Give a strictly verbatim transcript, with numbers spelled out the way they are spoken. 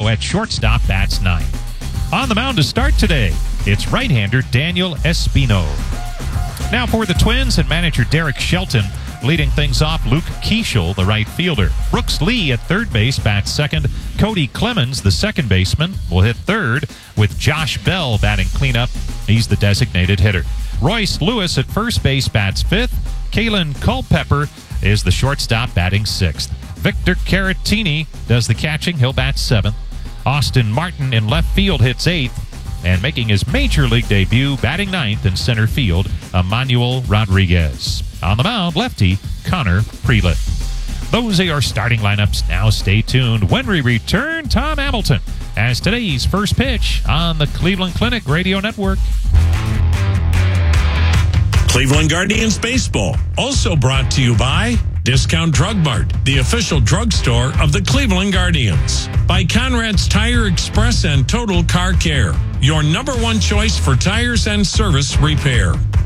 Espino at shortstop bats ninth. On the mound to start today, it's right-hander Daniel Espino. Now for the Twins and manager Derek Shelton. Leading things off, Luke Keeschel, the right fielder. Brooks Lee at third base bats second. Cody Clemens, the second baseman, will hit third with Josh Bell batting cleanup. He's the designated hitter. Royce Lewis at first base bats fifth. Kalen Culpepper is the shortstop batting sixth. Victor Caratini does the catching. He'll bat seventh. Austin Martin in left field hits eighth. And making his major league debut, batting ninth in center field, Emmanuel Rodriguez. On the mound, lefty Connor Prelit. Those are your starting lineups. Now stay tuned. When we return, Tom Hamilton as today's first pitch on the Cleveland Clinic Radio Network. Cleveland Guardians Baseball, also brought to you by Discount Drug Mart, the official drugstore of the Cleveland Guardians. By Conrad's Tire Express and Total Car Care, your number one choice for tires and service repair.